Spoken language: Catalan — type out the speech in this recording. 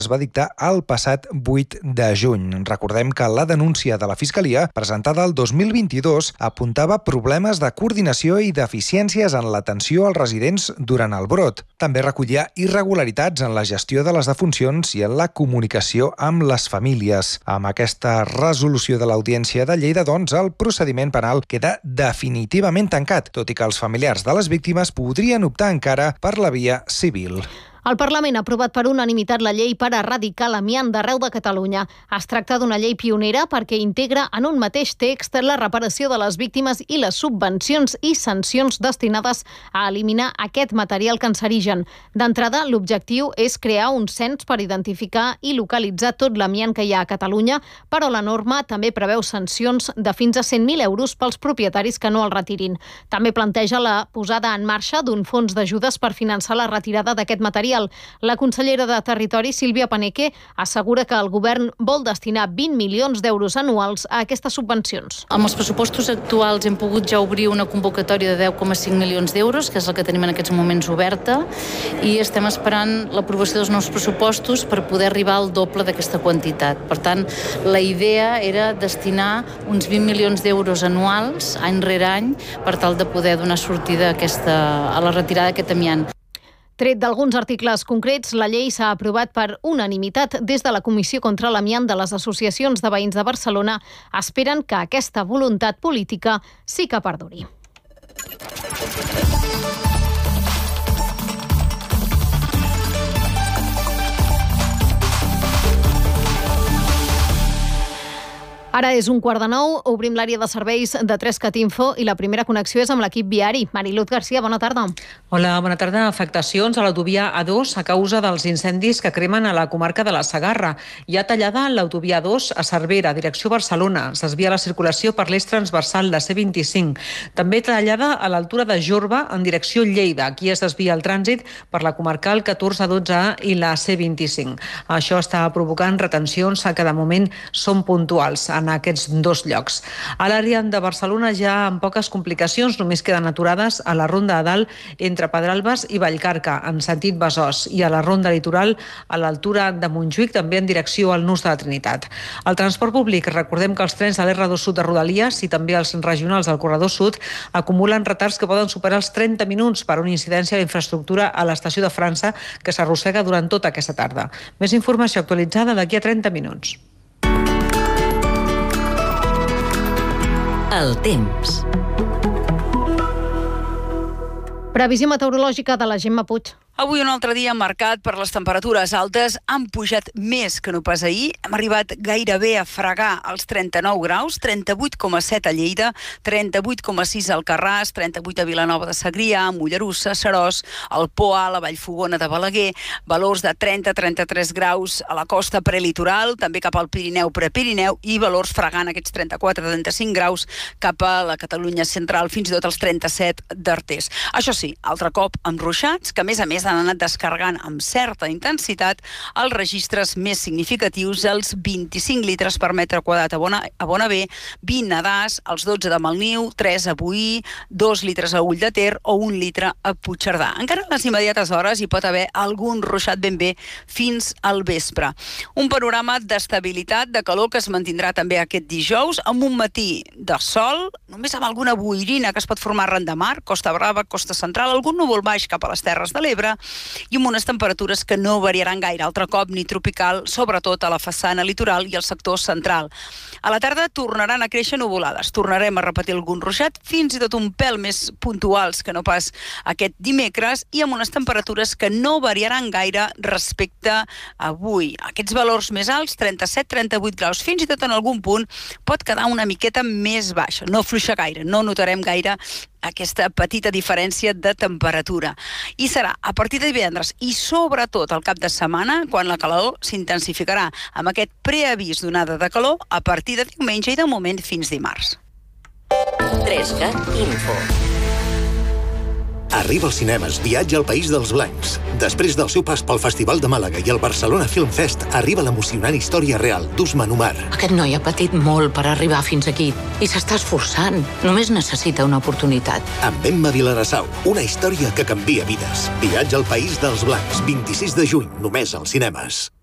es va dictar el passat 8 de juny. Recordem que la denúncia de la Fiscalia, presentada el 2022, apuntava problemes de coordinació i deficiències en l'atenció als residents durant el brot. També recollia irregularitats en la gestió de les defuncions i en la comunicació amb les famílies. Amb aquesta resolució de l'Audiència de Lleida, doncs, el procediment penal queda definitivament tancat, tot i que els familiars de les víctimes podrien optar encara per la via civil. El Parlament ha aprovat per unanimitat la llei per erradicar l'amiant d'arreu de Catalunya. Es tracta d'una llei pionera perquè integra en un mateix text la reparació de les víctimes i les subvencions i sancions destinades a eliminar aquest material cancerigen. D'entrada, l'objectiu és crear un cens per identificar i localitzar tot l'amiant que hi ha a Catalunya, però la norma també preveu sancions de fins a 100.000 euros pels propietaris que no el retirin. També planteja la posada en marxa d'un fons d'ajudes per finançar la retirada d'aquest material. La consellera de Territori, Sílvia Paneque, assegura que el govern vol destinar 20 milions d'euros anuals a aquestes subvencions. Amb els pressupostos actuals hem pogut ja obrir una convocatòria de 10,5 milions d'euros, que és la que tenim en aquests moments oberta, i estem esperant l'aprovació dels nous pressupostos per poder arribar al doble d'aquesta quantitat. Per tant, la idea era destinar uns 20 milions d'euros anuals, any rere any, per tal de poder donar sortida a la retirada d'aquest amiant. Tret d'alguns articles concrets, la llei s'ha aprovat per unanimitat des de la Comissió contra l'Amiant de les associacions de veïns de Barcelona. Esperen que aquesta voluntat política sí que perduri. Ara és 8:45, obrim l'àrea de serveis de 3CAT Info i la primera connexió és amb l'equip viari. Mariluz Garcia, bona tarda. Hola, bona tarda. Afectacions a l'autovia A2 a causa dels incendis que cremen a la comarca de la Segarra. Hi ha tallada l'autovia A2 a Cervera, direcció Barcelona. S'esvia la circulació per l'eix transversal de C25. També tallada a l'altura de Jorba en direcció Lleida. Aquí es desvia el trànsit per la comarcal 14A-12A i la C25. Això està provocant retencions que de moment són puntuals en aquests dos llocs. A l'àrea de Barcelona ja amb poques complicacions, només queden aturades a la Ronda de Dalt entre Pedralbes i Vallcarca, en sentit Besòs, i a la Ronda Litoral a l'altura de Montjuïc, també en direcció al Nus de la Trinitat. El transport públic, recordem que els trens de l'R2 Sud de Rodalies i també els regionals del Corredor Sud acumulen retards que poden superar els 30 minuts per una incidència de infraestructura a l'estació de França que s'arrossega durant tota aquesta tarda. Més informació actualitzada d'aquí a 30 minuts. El temps. Previsió meteorològica de la Gemma Puig. Avui un altre dia marcat per les temperatures altes, han pujat més que no pas ahir. Hem arribat gairebé a fregar els 39 graus, 38,7 a Lleida, 38,6 al Carràs, 38 a Vilanova de Segrià, a Mollerussa, Seròs, al Poal, a Vallfogona de Balaguer, valors de 30-33 graus a la costa prelitoral, també cap al Pirineu, prepirineu, i valors fregant aquests 34-35 graus cap a la Catalunya central, fins i tot els 37 d'Artés. Això sí, altre cop amb ruixats, que a més han anat descarregant amb certa intensitat els registres més significatius, els 25 litres per metre quadrat a Bonavent, 20 a Das, els 12 de Malniu, 3 a Boí, 2 litres a Ull de Ter o 1 litre a Puigcerdà. Encara en les immediates hores hi pot haver algun ruixat ben bé fins al vespre. Un panorama d'estabilitat, de calor que es mantindrà també aquest dijous, amb un matí de sol, només amb alguna boirina que es pot formar arran de mar, Costa Brava, Costa Central, algun núvol baix cap a les Terres de l'Ebre, i amb unes temperatures que no variaran gaire, altre cop ni tropical, sobretot a la façana litoral i al sector central. A la tarda tornaran a créixer nuvolades, tornarem a repetir algun ruixat, fins i tot un pèl més puntuals que no pas aquest dimecres, i amb unes temperatures que no variaran gaire respecte a avui. Aquests valors més alts, 37-38 graus, fins i tot en algun punt pot quedar una miqueta més baixa, no fluixa gaire, no notarem gaire aquesta petita diferència de temperatura. I serà a partir de divendres i sobretot al cap de setmana quan la calor s'intensificarà, amb aquest preavís d'onada de calor a partir de diumenge i de moment fins dimarts. 3CAT Info. Arriba als cinemes Viatge al País dels Blancs. Després del seu pas pel Festival de Màlaga i el Barcelona Film Fest, arriba l'emocionant història real d'Usman Umar. Aquest noi ha patit molt per arribar fins aquí i s'està esforçant. Només necessita una oportunitat. Amb Emma Vilarassau, una història que canvia vides. Viatge al País dels Blancs, 26 de juny, només als cinemes.